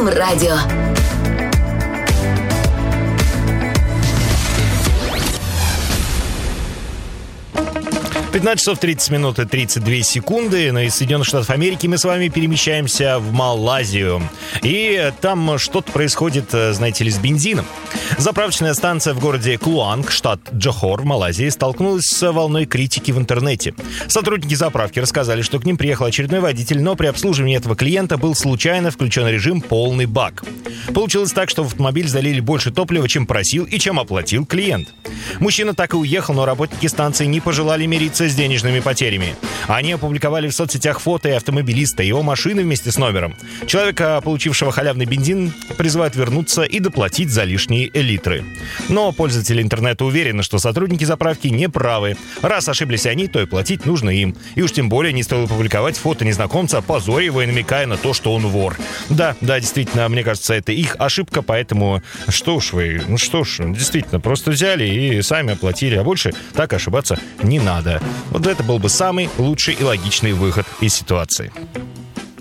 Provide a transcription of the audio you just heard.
М-радио. 15 часов 30 минут и 32 секунды. Из Соединенных Штатов Америки мы с вами перемещаемся в Малайзию. И там что-то происходит, знаете ли, с бензином. Заправочная станция в городе Клуанг, штат Джохор в Малайзии, столкнулась с волной критики в интернете. Сотрудники заправки рассказали, что к ним приехал очередной водитель, но при обслуживании этого клиента был случайно включен режим «полный бак». Получилось так, что в автомобиль залили больше топлива, чем просил и чем оплатил клиент. Мужчина так и уехал, но работники станции не пожелали мириться с денежными потерями. Они опубликовали в соцсетях фото и автомобилиста, и его машины вместе с номером. Человека, получившего халявный бензин, призывают вернуться и доплатить за лишние литры. Но пользователи интернета уверены, что сотрудники заправки не правы. Раз ошиблись они, то и платить нужно им. И уж тем более не стоило публиковать фото незнакомца, позоря его и намекая на то, что он вор. Да, действительно, мне кажется, это их ошибка, поэтому действительно, просто взяли и сами оплатили, а больше так ошибаться не надо. Вот это был бы самый лучший и логичный выход из ситуации.